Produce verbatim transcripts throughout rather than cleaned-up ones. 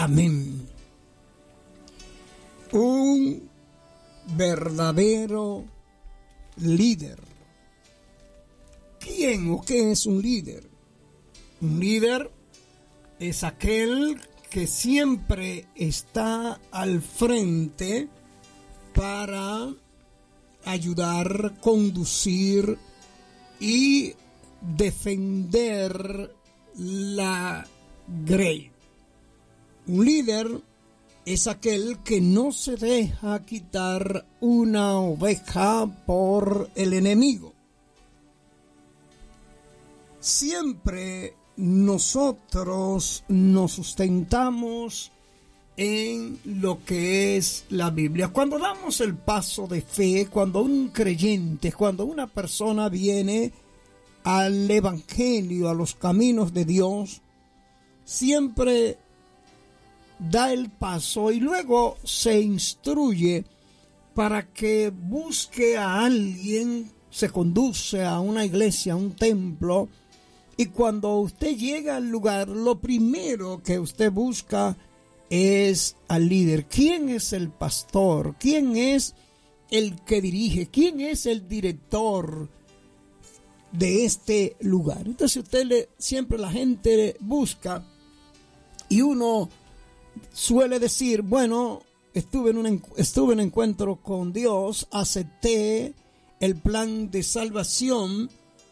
Amén. Un verdadero líder. ¿Quién o qué es un líder? Un líder es aquel que siempre está al frente para ayudar, conducir y defender la grey. Un líder es aquel que no se deja quitar una oveja por el enemigo. Siempre nosotros nos sustentamos en lo que es la Biblia. Cuando damos el paso de fe, cuando un creyente, cuando una persona viene al Evangelio, a los caminos de Dios, siempre da el paso y luego se instruye para que busque a alguien, se conduce a una iglesia, a un templo, y cuando usted llega al lugar, lo primero que usted busca es al líder. ¿Quién es el pastor? ¿Quién es el que dirige? ¿Quién es el director de este lugar? Entonces usted le, siempre la gente busca y uno suele decir, bueno, estuve en un, estuve en un encuentro con Dios, acepté el plan de salvación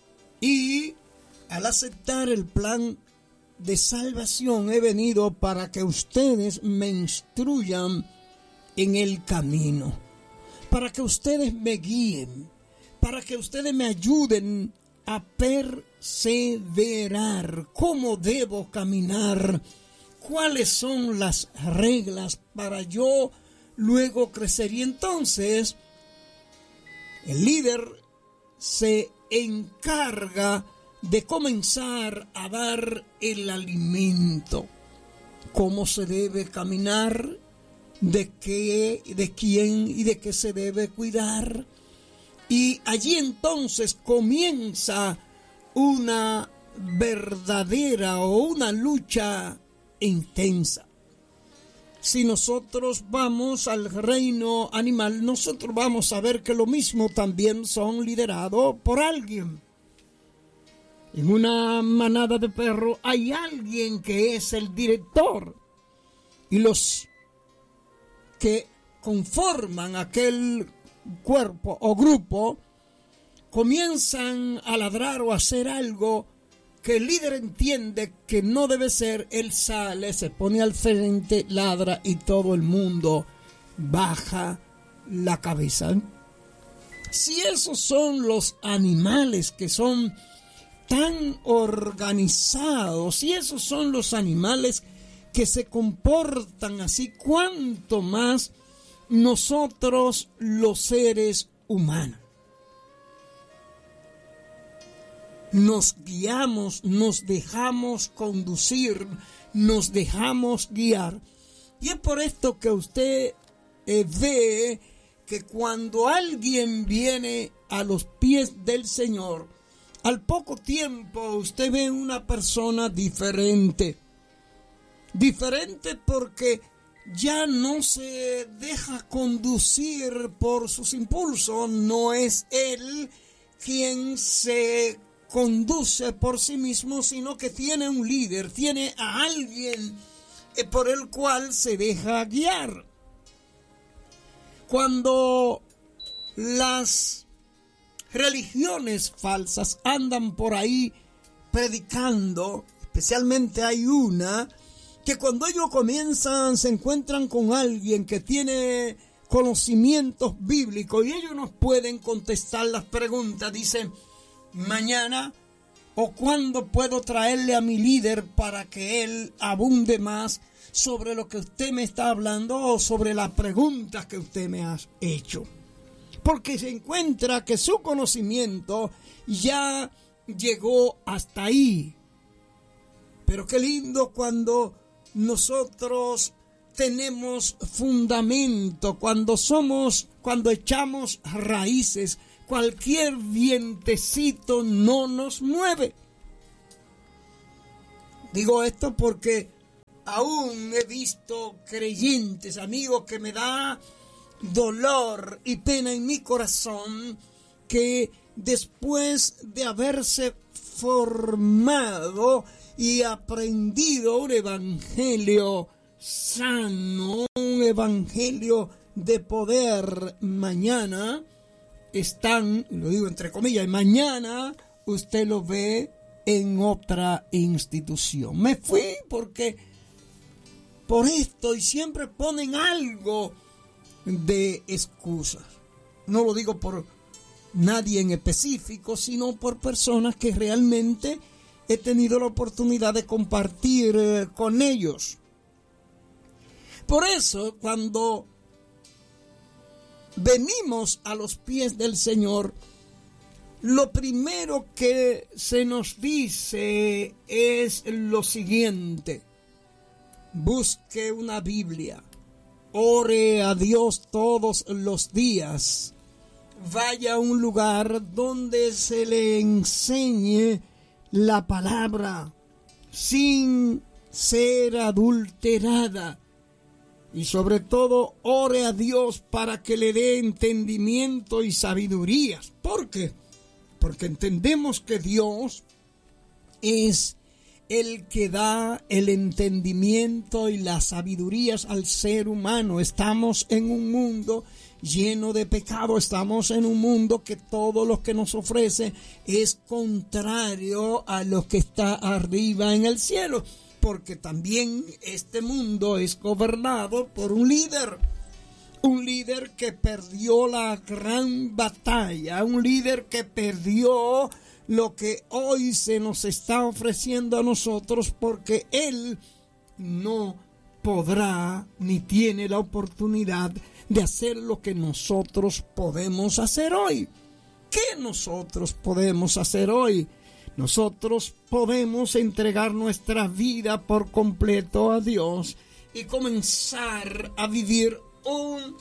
y al aceptar el plan de salvación he venido para que ustedes me instruyan en el camino, para que ustedes me guíen, para que ustedes me ayuden a perseverar. ¿Cómo debo caminar? ¿Cuáles son las reglas para yo luego crecer? Y entonces el líder se encarga de comenzar a dar el alimento. ¿Cómo se debe caminar? ¿De qué, de quién y de qué se debe cuidar? Y allí entonces comienza una verdadera o una lucha intensa. Si nosotros vamos al reino animal, nosotros vamos a ver que lo mismo también son liderados por alguien. En una manada de perros hay alguien que es el director y los que conforman aquel cuerpo o grupo comienzan a ladrar o a hacer algo que el líder entiende que no debe ser. Él sale, se pone al frente, ladra y todo el mundo baja la cabeza. Si esos son los animales que son tan organizados, y esos son los animales que se comportan así, cuánto más nosotros los seres humanos. Nos guiamos, nos dejamos conducir, nos dejamos guiar. Y es por esto que usted eh, ve que cuando alguien viene a los pies del Señor, al poco tiempo usted ve una persona diferente. Diferente porque ya no se deja conducir por sus impulsos. No es él quien se conduce por sí mismo, sino que tiene un líder, tiene a alguien por el cual se deja guiar. Cuando las religiones falsas andan por ahí predicando, especialmente hay una que cuando ellos comienzan se encuentran con alguien que tiene conocimientos bíblicos y ellos nos pueden contestar las preguntas. Dicen, mañana o cuándo puedo traerle a mi líder para que él abunde más sobre lo que usted me está hablando o sobre las preguntas que usted me ha hecho. Porque se encuentra que su conocimiento ya llegó hasta ahí. Pero qué lindo cuando nosotros tenemos fundamento, cuando somos, cuando echamos raíces, cualquier vientecito no nos mueve. Digo esto porque aún he visto creyentes, amigos, que me da dolor y pena en mi corazón, que después de haberse formado y aprendido un evangelio sano, un evangelio de poder, mañana están, lo digo entre comillas, mañana usted lo ve en otra institución. Me fui porque por esto, y siempre ponen algo de excusas. No lo digo por nadie en específico, sino por personas que realmente he tenido la oportunidad de compartir eh, con ellos. Por eso, cuando venimos a los pies del Señor, lo primero que se nos dice es lo siguiente: busque una Biblia, ore a Dios todos los días, vaya a un lugar donde se le enseñe la palabra sin ser adulterada, y sobre todo ore a Dios para que le dé entendimiento y sabiduría. ¿Por qué? Porque entendemos que Dios es el que da el entendimiento y las sabidurías al ser humano. Estamos en un mundo lleno de pecado, estamos en un mundo que todo lo que nos ofrece es contrario a lo que está arriba en el cielo, porque también este mundo es gobernado por un líder, un líder que perdió la gran batalla, un líder que perdió lo que hoy se nos está ofreciendo a nosotros, porque él no podrá ni tiene la oportunidad de hacer lo que nosotros podemos hacer hoy. ¿Qué nosotros podemos hacer hoy? Nosotros podemos entregar nuestra vida por completo a Dios y comenzar a vivir un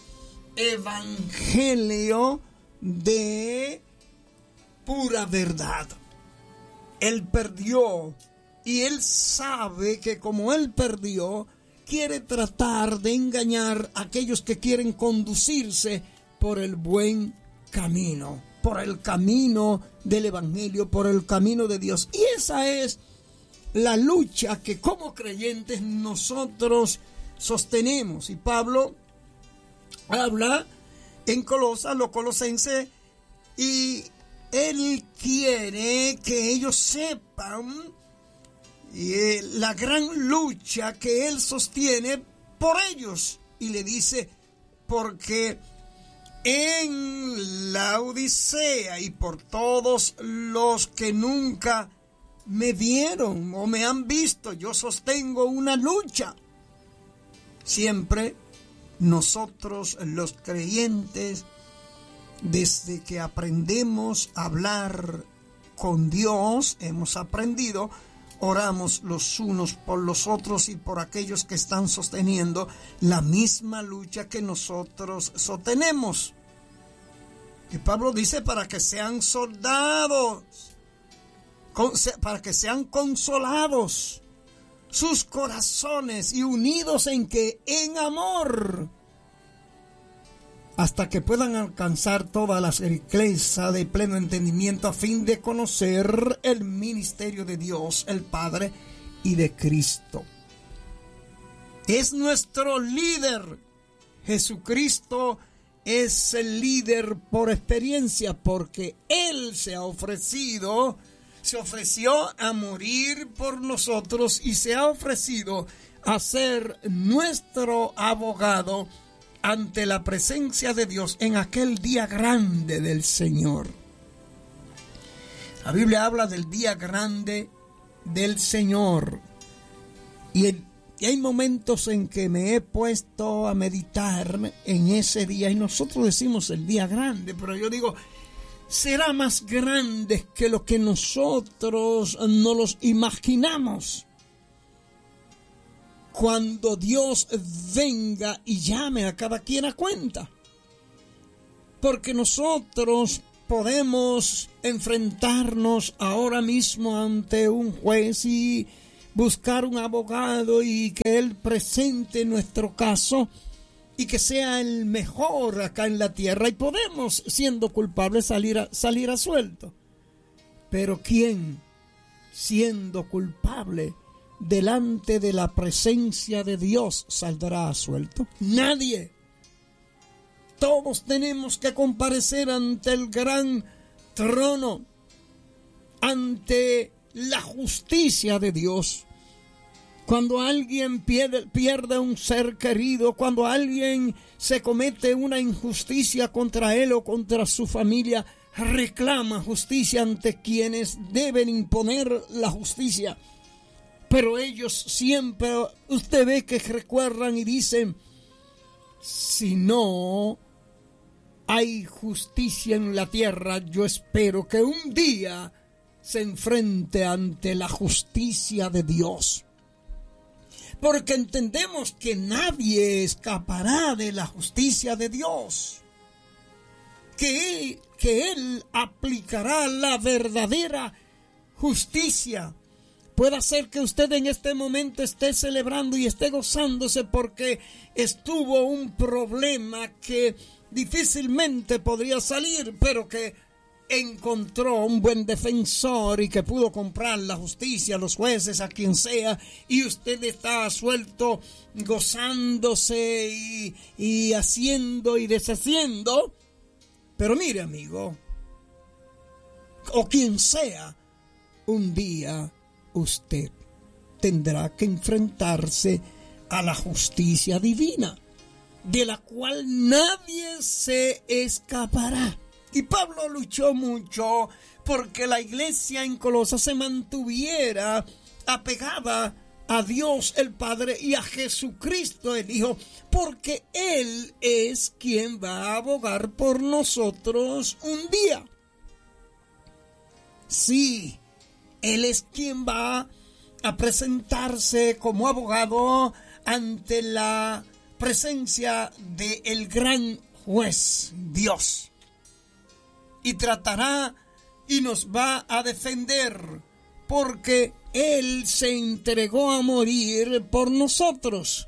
evangelio de pura verdad. Él perdió y él sabe que como él perdió, quiere tratar de engañar a aquellos que quieren conducirse por el buen camino, por el camino del evangelio, por el camino de Dios. Y esa es la lucha que como creyentes nosotros sostenemos. Y Pablo habla en Colosas, los colosenses, y él quiere que ellos sepan y la gran lucha que él sostiene por ellos. Y le dice: porque en la Odisea y por todos los que nunca me vieron o me han visto, yo sostengo una lucha. Siempre nosotros los creyentes, desde que aprendemos a hablar con Dios, hemos aprendido, oramos los unos por los otros y por aquellos que están sosteniendo la misma lucha que nosotros sostenemos. Y Pablo dice: para que sean soldados, para que sean consolados sus corazones y unidos en que en amor, hasta que puedan alcanzar toda la riqueza de pleno entendimiento, a fin de conocer el ministerio de Dios, el Padre, y de Cristo. Es nuestro líder. Jesucristo es el líder por experiencia, porque Él se ha ofrecido, se ofreció a morir por nosotros y se ha ofrecido a ser nuestro abogado ante la presencia de Dios en aquel día grande del Señor. La Biblia habla del día grande del Señor. Y, el, y hay momentos en que me he puesto a meditar en ese día. Y nosotros decimos el día grande, pero yo digo, será más grande que lo que nosotros no los imaginamos. Cuando Dios venga y llame a cada quien a cuenta. Porque nosotros podemos enfrentarnos ahora mismo ante un juez y buscar un abogado y que él presente nuestro caso y que sea el mejor acá en la tierra, y podemos, siendo culpables, salir a, salir a suelto. Pero ¿quién, siendo culpable, delante de la presencia de Dios, saldrá a suelto? Nadie. Todos tenemos que comparecer ante el gran trono, ante la justicia de Dios. Cuando alguien pierde, pierde un ser querido, cuando alguien se comete una injusticia contra él o contra su familia, reclama justicia ante quienes deben imponer la justicia. Pero ellos siempre, usted ve que recuerdan y dicen: si no hay justicia en la tierra, yo espero que un día se enfrente ante la justicia de Dios. Porque entendemos que nadie escapará de la justicia de Dios. Que Él, que Él aplicará la verdadera justicia. Puede ser que usted en este momento esté celebrando y esté gozándose porque estuvo un problema que difícilmente podría salir, pero que encontró un buen defensor y que pudo comprar la justicia, los jueces, a quien sea, y usted está suelto, gozándose y, y haciendo y deshaciendo. Pero mire, amigo, o quien sea, un día usted tendrá que enfrentarse a la justicia divina, de la cual nadie se escapará. Y Pablo luchó mucho porque la iglesia en Colosas se mantuviera apegada a Dios el Padre y a Jesucristo el Hijo, porque Él es quien va a abogar por nosotros un día. Sí, Él es quien va a presentarse como abogado ante la presencia del gran juez, Dios. Y tratará y nos va a defender, porque Él se entregó a morir por nosotros.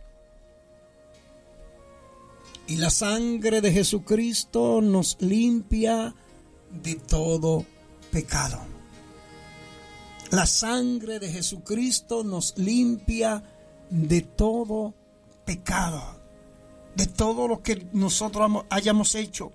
Y la sangre de Jesucristo nos limpia de todo pecado. La sangre de Jesucristo nos limpia de todo pecado, de todo lo que nosotros hayamos hecho.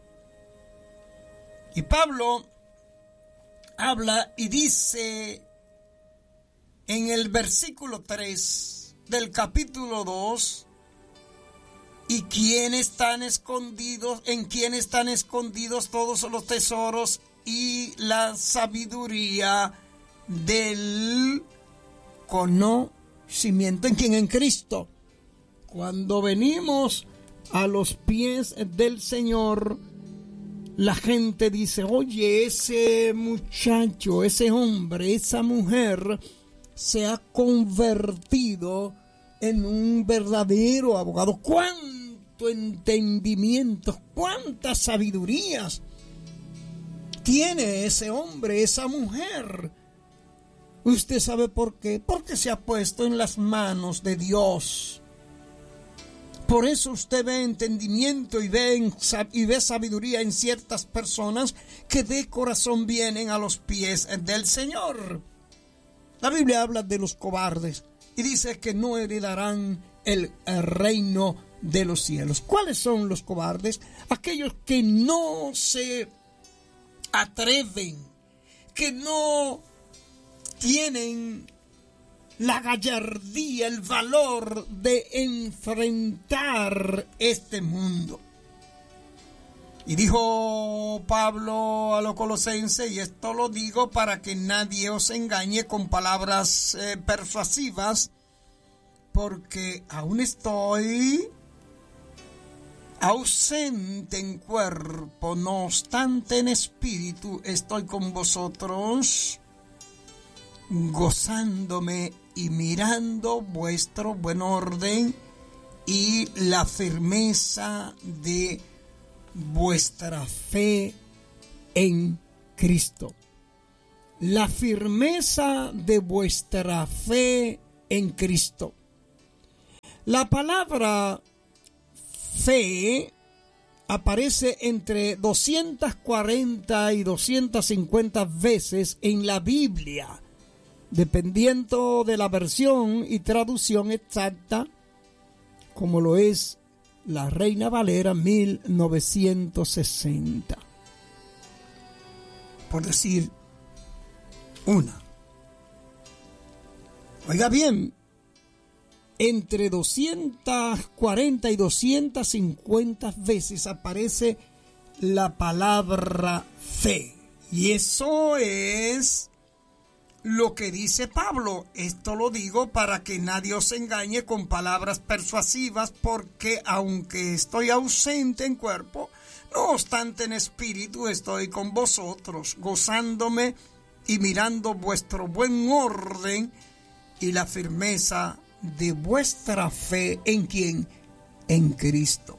Y Pablo habla y dice en el versículo tres del capítulo dos: ¿y quién están escondidos? ¿En quién están escondidos todos los tesoros y la sabiduría del conocimiento? ¿En quién? En Cristo. Cuando venimos a los pies del Señor, la gente dice: oye, ese muchacho, ese hombre, esa mujer se ha convertido en un verdadero abogado. ¡Cuánto entendimiento! ¡Cuántas sabidurías tiene ese hombre, esa mujer! ¿Usted sabe por qué? Porque se ha puesto en las manos de Dios. Por eso usted ve entendimiento y ve, y ve sabiduría en ciertas personas que de corazón vienen a los pies del Señor. La Biblia habla de los cobardes y dice que no heredarán el, el reino de los cielos. ¿Cuáles son los cobardes? Aquellos que no se atreven, que no tienen la gallardía, el valor de enfrentar este mundo. Y dijo Pablo a los colosenses, y esto lo digo para que nadie os engañe con palabras eh, persuasivas, porque aún estoy ausente en cuerpo, no obstante en espíritu estoy con vosotros, gozándome y mirando vuestro buen orden y la firmeza de vuestra fe en Cristo. La firmeza de vuestra fe en Cristo. La palabra fe aparece entre doscientas cuarenta y doscientas cincuenta veces en la Biblia, dependiendo de la versión y traducción exacta, como lo es la Reina Valera mil novecientos sesenta. Por decir una. Oiga bien, entre doscientas cuarenta y doscientas cincuenta veces aparece la palabra fe. Y eso es lo que dice Pablo. Esto lo digo para que nadie os engañe con palabras persuasivas, porque aunque estoy ausente en cuerpo, no obstante en espíritu estoy con vosotros, gozándome y mirando vuestro buen orden y la firmeza de vuestra fe. ¿En quién? En Cristo.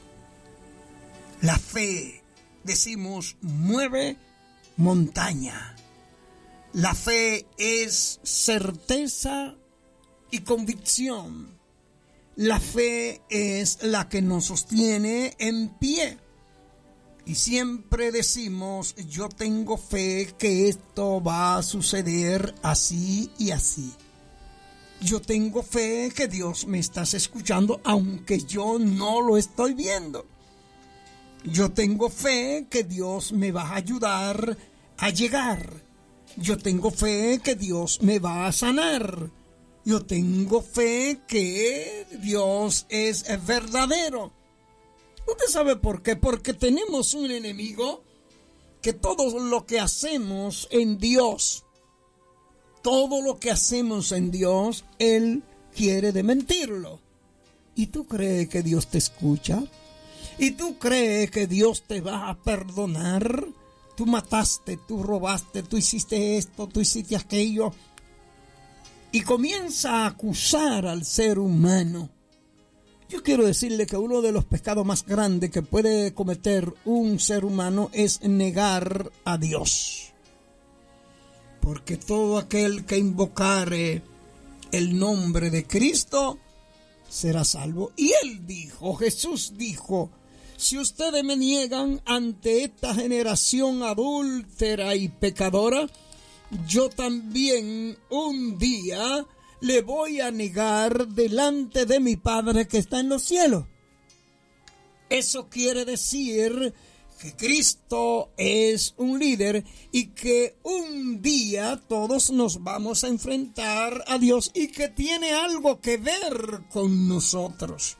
La fe, decimos, mueve montaña. La fe es certeza y convicción. La fe es la que nos sostiene en pie. Y siempre decimos, yo tengo fe que esto va a suceder así y así. Yo tengo fe que Dios me está escuchando, aunque yo no lo estoy viendo. Yo tengo fe que Dios me va a ayudar a llegar. Yo tengo fe que Dios me va a sanar. Yo tengo fe que Dios es verdadero. ¿Usted sabe por qué? Porque tenemos un enemigo que todo lo que hacemos en Dios, todo lo que hacemos en Dios, Él quiere desmentirlo. ¿Y tú crees que Dios te escucha? ¿Y tú crees que Dios te va a perdonar? Tú mataste, tú robaste, tú hiciste esto, tú hiciste aquello. Y comienza a acusar al ser humano. Yo quiero decirle que uno de los pecados más grandes que puede cometer un ser humano es negar a Dios. Porque todo aquel que invocare el nombre de Cristo será salvo. Y Él dijo, Jesús dijo, si ustedes me niegan ante esta generación adúltera y pecadora, yo también un día le voy a negar delante de mi Padre que está en los cielos. Eso quiere decir que Cristo es un líder y que un día todos nos vamos a enfrentar a Dios y que tiene algo que ver con nosotros.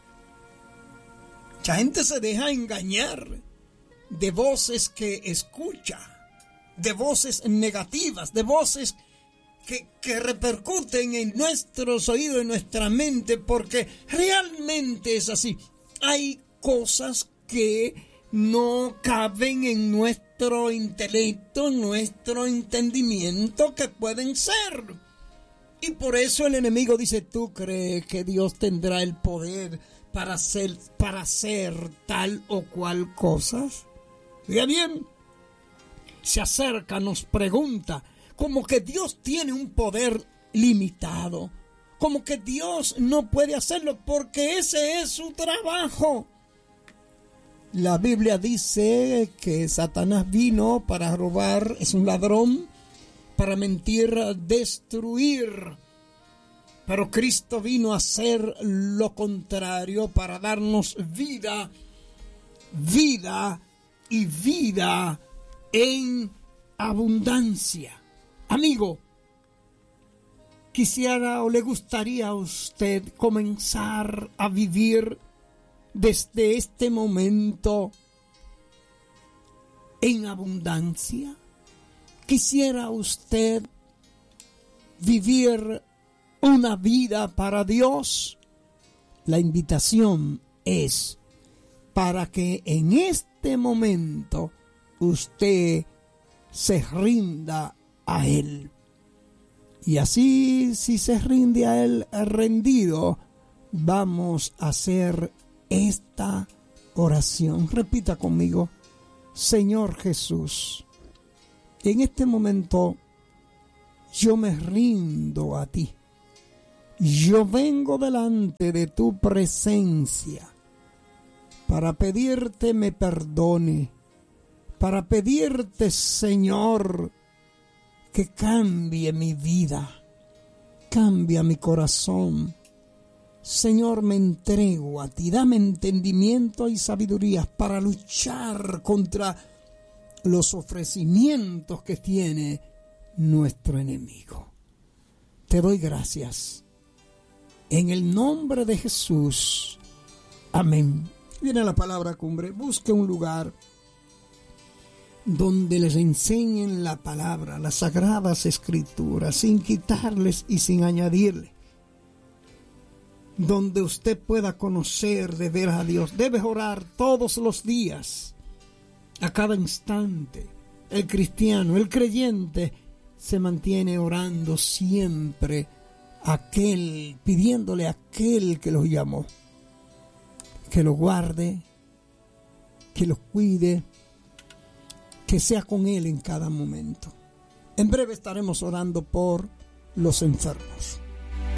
Mucha gente se deja engañar de voces que escucha, de voces negativas, de voces que, que repercuten en nuestros oídos, en nuestra mente, porque realmente es así. Hay cosas que no caben en nuestro intelecto, en nuestro entendimiento, que pueden ser. Y por eso el enemigo dice, ¿tú crees que Dios tendrá el poder para hacer, para hacer tal o cual cosas? Oiga bien, se acerca, nos pregunta, como que Dios tiene un poder limitado, como que Dios no puede hacerlo porque ese es su trabajo. La Biblia dice que Satanás vino para robar, es un ladrón, para mentir, destruir. Pero Cristo vino a hacer lo contrario, para darnos vida, vida y vida en abundancia. Amigo, quisiera o le gustaría a usted comenzar a vivir desde este momento en abundancia. ¿Quisiera usted vivir una vida para Dios? La invitación es para que en este momento usted se rinda a Él. Y así, si se rinde a Él rendido, vamos a hacer esta oración. Repita conmigo: Señor Jesús, en este momento yo me rindo a ti. yo vengo delante de tu presencia para pedirte me perdone, para pedirte, Señor, que cambie mi vida, cambia mi corazón. Señor, me entrego a ti, dame entendimiento y sabiduría para luchar contra los ofrecimientos que tiene nuestro enemigo. Te doy gracias. En el nombre de Jesús. Amén. Viene la palabra cumbre. Busque un lugar donde les enseñen la palabra, las sagradas escrituras, sin quitarles y sin añadirle. Donde usted pueda conocer de ver a Dios. Debes orar todos los días, a cada instante. El cristiano, el creyente, se mantiene orando siempre a aquel, pidiéndole a aquel que los llamó, que los guarde, que los cuide, que sea con él en cada momento. En breve estaremos orando por los enfermos.